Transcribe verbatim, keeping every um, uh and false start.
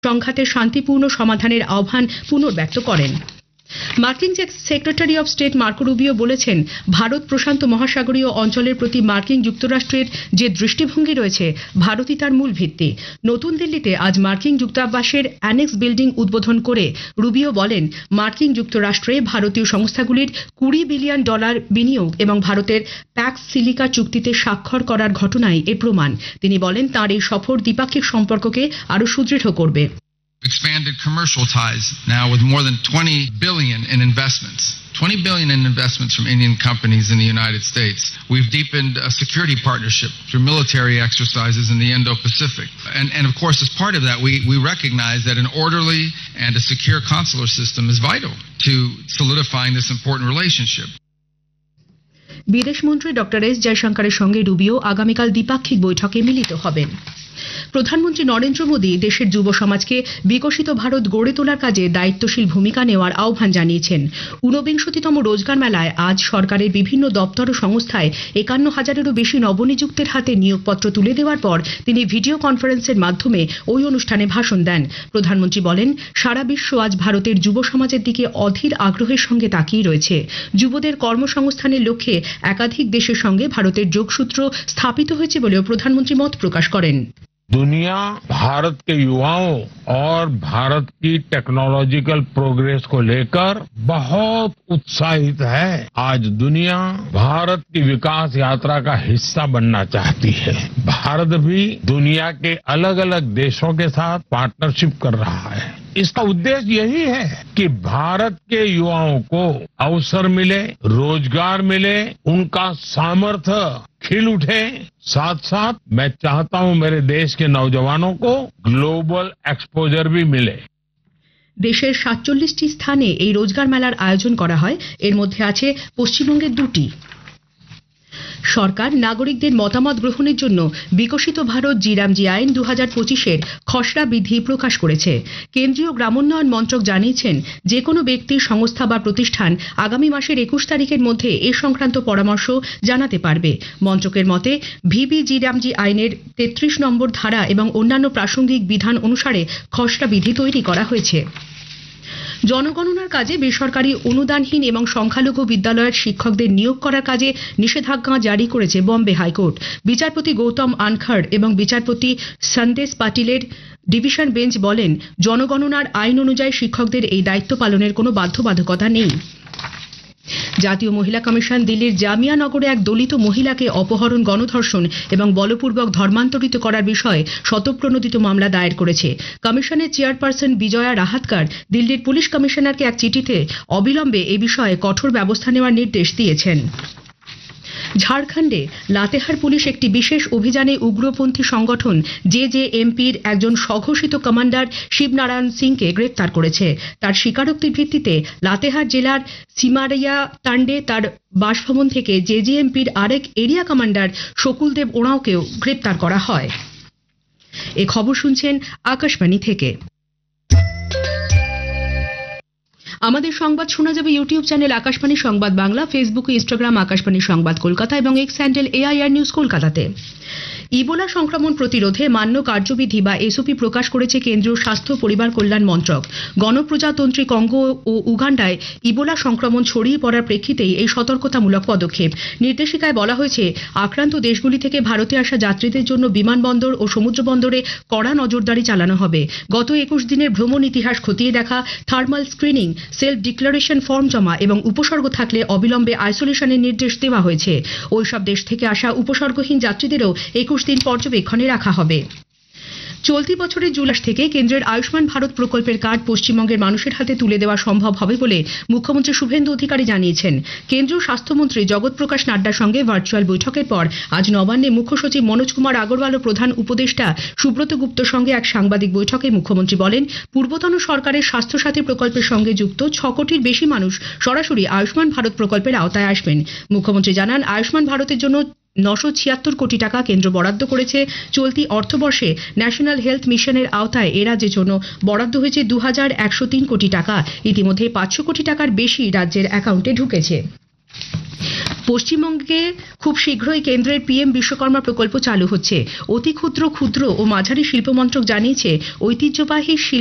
সংঘাতের শান্তিপূর্ণ সমাধানের আহ্বান পুনর্ব্যক্ত করেন। মার্কিন secretary of state Marco Rubio বলেছেন, ভারত প্রশান্ত মহাসাগরীয় অঞ্চলের প্রতি মার্কিন যুক্তরাষ্ট্রের যে দৃষ্টিভঙ্গি রয়েছে ভারতই তার মূল ভিত্তি। নতুন দিল্লিতে আজ মার্কিন দূতাবাসের অ্যানেক্স বিল্ডিং উদ্বোধন করে রুবিও বলেন, মার্কিন যুক্তরাষ্ট্রে ভারতীয় সংস্থাগুলির কুড়ি বিলিয়ন ডলার বিনিয়োগ এবং ভারতের প্যাক্স সিলিকা চুক্তিতে স্বাক্ষর করার ঘটনাই এর প্রমাণ। তিনি বলেন, তাঁর এই সফর দ্বিপাক্ষিক সম্পর্ককে আরও সুদৃঢ় করবে। Expanded commercial ties now with more than twenty billion in investments. twenty billion in investments from Indian companies in the United States. We've deepened a security partnership through military exercises in the Indo-Pacific. And, and of course, as part of that, we, we recognize that an orderly and a secure consular system is vital to solidifying this important relationship. বিদেশমন্ত্রী doctor S জয়শঙ্করের সঙ্গে Rubio আগামীকাল দ্বিপাক্ষিক বৈঠকে মিলিত হবেন। প্রধানমন্ত্রী নরেন্দ্র মোদী দেশের যুব সমাজকে বিকশিত ভারত গড়ে তোলার কাজে দায়িত্বশীল ভূমিকা নেওয়ার আহ্বান জানিয়েছেন। ঊনবিংশতিতম রোজগার মেলায় আজ সরকারের বিভিন্ন দপ্তর ও সংস্থায় একান্ন হাজারেরও বেশি নবনিযুক্তের হাতে নিয়োগপত্র তুলে দেওয়ার পর তিনি ভিডিও কনফারেন্সের মাধ্যমে ওই অনুষ্ঠানে ভাষণ দেন। প্রধানমন্ত্রী বলেন, সারা বিশ্ব আজ ভারতের যুব সমাজের দিকে অধীর আগ্রহের সঙ্গে তাকিয়ে রয়েছে। যুবদের কর্মসংস্থানের লক্ষ্যে একাধিক দেশের সঙ্গে ভারতের যোগসূত্র স্থাপিত হয়েছে বলেও প্রধানমন্ত্রী মত প্রকাশ করেন। दुनिया भारत के युवाओं और भारत की टेक्नोलॉजिकल प्रोग्रेस को लेकर बहुत उत्साहित है। आज दुनिया भारत की विकास यात्रा का हिस्सा बनना चाहती है। भारत भी दुनिया के अलग अलग देशों के साथ पार्टनरशिप कर रहा है। इसका उद्देश्य यही है कि भारत के युवाओं को अवसर मिले, रोजगार मिले, उनका सामर्थ्य खिल उठे। साथ साथ मैं चाहता हूं मेरे देश के नौजवानों को ग्लोबल एक्सपोजर भी मिले। দেশের সাতচল্লিশটি স্থানে এই রোজগার মেলার আয়োজন করা হয়। এর মধ্যে আছে পশ্চিমবঙ্গের দুটি। সরকার নাগরিকদের মতামত গ্রহণের জন্য বিকশিত ভারত জিরামজি আইন দু হাজার পঁচিশের খসড়া বিধি প্রকাশ করেছে। কেন্দ্রীয় গ্রামোন্নয়ন মন্ত্রক জানিয়েছেন, যে কোনো ব্যক্তি, সংস্থা বা প্রতিষ্ঠান আগামী মাসের একুশ তারিখের মধ্যে এ সংক্রান্ত পরামর্শ জানাতে পারবে। মন্ত্রকের মতে ভিবি জিরামজি আইনের তেত্রিশ নম্বর ধারা এবং অন্যান্য প্রাসঙ্গিক বিধান অনুসারে খসড়া বিধি তৈরি করা হয়েছে। জনগণনার কাজে বেসরকারি অনুদানহীন এবং সংখ্যালঘু বিদ্যালয়ের শিক্ষকদের নিয়োগ করার কাজে নিষেধাজ্ঞা জারি করেছে বম্বে হাইকোর্ট। বিচারপতি গৌতম আনখাড় এবং বিচারপতি সন্দেশ পাটিলের ডিভিশন বেঞ্চ বলেন, জনগণনার আইন অনুযায়ী শিক্ষকদের এই দায়িত্ব পালনের কোনো বাধ্যবাধকতা নেই। জাতীয় মহিলা কমিশন দিল্লির জামিয়া নগরে এক দলিত মহিলাকে অপহরণ, গণধর্ষণ এবং বলপূর্বক ধর্মান্তরিত করার বিষয়ে স্বতঃপ্রণোদিত মামলা দায়ের করেছে। কমিশনের চেয়ারপারসন বিজয়া রাহাতকার দিল্লির পুলিশ কমিশনারকে এক চিঠিতে অবিলম্বে এ বিষয়ে কঠোর ব্যবস্থা নেওয়ার নির্দেশ দিয়েছেন। ঝাড়খণ্ডে লাতেহার পুলিশ একটি বিশেষ অভিযানে উগ্রপন্থী সংগঠন জে জে এমপির একজন স্বঘোষিত কমান্ডার শিবনারায়ণ সিংকে গ্রেপ্তার করেছে। তার স্বীকারোক্তির ভিত্তিতে লাতেহার জেলার সিমারিয়া তান্ডে তার বাসভবন থেকে জে জে এমপির আরেক এরিয়া কমান্ডার শকুলদেব ওঁরাওকেও গ্রেপ্তার করা হয়। এ খবর শুনছেন আকাশবাণী থেকে। আমাদের সংবাদ শোনা যাবে ইউটিউব চ্যানেল আকাশবাণী সংবাদ বাংলা, ফেসবুক ও ইনস্টাগ্রাম আকাশবাণী সংবাদ কলকাতা এবং এক্স হ্যান্ডেল এআইআর নিউজ কলকাতাতে। ইবোলা সংক্রমণ প্রতিরোধে মান্য কার্যবিধি বা এসওপি প্রকাশ করেছে কেন্দ্রীয় স্বাস্থ্য পরিবার কল্যাণ মন্ত্রক। গণপ্রজাতন্ত্রী কঙ্গো ও উগান্ডায় ইবোলা সংক্রমণ ছড়িয়ে পড়ার প্রেক্ষিতেই এই সতর্কতামূলক পদক্ষেপ। নির্দেশিকায় বলা হয়েছে, আক্রান্ত দেশগুলি থেকে ভারতে আসা যাত্রীদের জন্য বিমানবন্দর ও সমুদ্র বন্দরে কড়া নজরদারি চালানো হবে। গত একুশ দিনের ভ্রমণ ইতিহাস খতিয়ে দেখা, thermal screening, self declaration form জমা এবং উপসর্গ থাকলে অবিলম্বে আইসোলেশনের নির্দেশ দেওয়া হয়েছে। ওইসব দেশ থেকে আসা উপসর্গহীন যাত্রীদেরও একুশ দিন পর্যবেক্ষণে রাখা হবে। চলতি বছরের জুলাই থেকে কেন্দ্রের আয়ুষ্মান ভারত প্রকল্পের কার্ড পশ্চিমবঙ্গের মানুষের হাতে তুলে দেওয়া সম্ভব হবে বলে মুখ্যমন্ত্রী শুভেন্দু অধিকারী জানিয়েছেন। কেন্দ্রীয় স্বাস্থ্যমন্ত্রী জগৎ প্রকাশ নাড্ডার সঙ্গে ভার্চুয়াল বৈঠকের পর আজ নবান্নে মুখ্য সচিব মনোজ কুমার আগরওয়াল ও প্রধান উপদেষ্টা সুব্রত গুপ্তর সঙ্গে এক সাংবাদিক বৈঠকে মুখ্যমন্ত্রী বলেন, পূর্বতন সরকারের স্বাস্থ্যসাথী প্রকল্পের সঙ্গে যুক্ত ছ কোটির বেশি মানুষ সরাসরি আয়ুষ্মান ভারত প্রকল্পের আওতায় আসবেন। মুখ্যমন্ত্রী জানান, আয়ুষ্মান ভারতের জন্য নশো ছিয়াত্তর কোটি টাকা কেন্দ্র বরাদ্দ করেছে। চলতি অর্থবর্ষে ন্যাশনাল হেলথ মিশনের আওতায় এ রাজ্যের জন্য বরাদ্দ হয়েছে দু হাজার একশো তিন কোটি টাকা। ইতিমধ্যে পাঁচশো কোটি টাকার বেশি রাজ্যের অ্যাকাউন্টে ঢুকেছে। পশ্চিমবঙ্গে খুব শীঘ্রই কেন্দ্রের পিএম বিশ্বকর্মা প্রকল্প চালু হচ্ছে। অতি ক্ষুদ্র ক্ষুদ্র ও মাঝারি শিল্প মন্ত্রক জানিয়েছে ঐতিহ্যবাহী